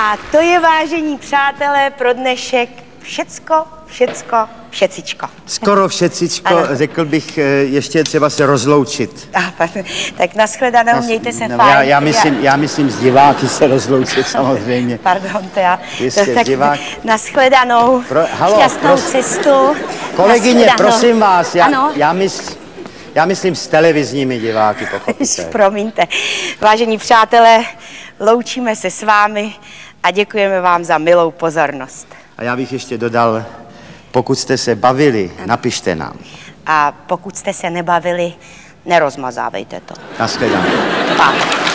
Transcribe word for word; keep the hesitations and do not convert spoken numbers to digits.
A to je, vážení přátelé, pro dnešek všecko, všecko, všecičko. Skoro všecičko, ano. Řekl bych, ještě třeba se rozloučit. Ah, tak nashledanou, Nas, mějte se no, fajn. Já, já, myslím, já myslím z diváky se rozloučit samozřejmě. Pardon, to já. Jistě, tak divák. Nashledanou, Pro, halo, šťastnou pros, cestu. Kolegyně, prosím vás, já, ano? já, mysl, já myslím s televizními diváky, pochopíte. Promiňte. Vážení přátelé, loučíme se s vámi a děkujeme vám za milou pozornost. A já bych ještě dodal, pokud jste se bavili, napište nám. A pokud jste se nebavili, nerozmazávejte to. Nashledanou. Pa.